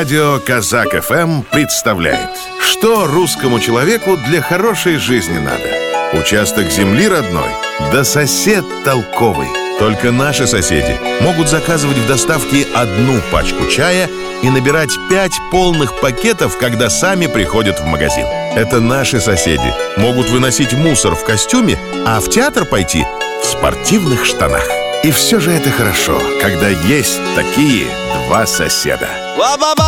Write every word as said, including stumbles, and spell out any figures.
Радио Казак эф эм представляет, что русскому человеку для хорошей жизни надо. Участок земли родной, да сосед толковый. Только наши соседи могут заказывать в доставке одну пачку чая и набирать пять полных пакетов, когда сами приходят в магазин. Это наши соседи могут выносить мусор в костюме, а в театр пойти в спортивных штанах. И все же это хорошо, когда есть такие два соседа.